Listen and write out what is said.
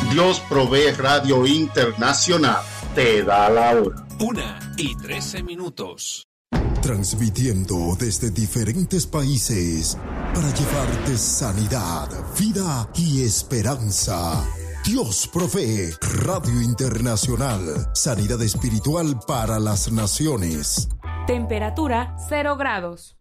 Dios Provee Radio Internacional te da la hora. 1:13. Transmitiendo desde diferentes países para llevarte sanidad, vida y esperanza. Dios Provee Radio Internacional. Sanidad espiritual para las naciones. Temperatura 0 grados.